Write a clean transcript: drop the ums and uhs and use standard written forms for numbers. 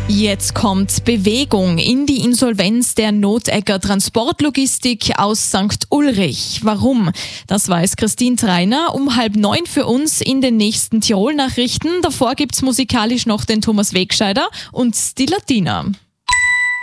Jetzt kommt Bewegung in die Insolvenz der Notegger Transportlogistik aus St. Ulrich. Warum? Das weiß Christine Treiner um 8:30 für uns in den nächsten Tirol-Nachrichten. Davor gibt's musikalisch noch den Thomas Wegscheider und die Latina.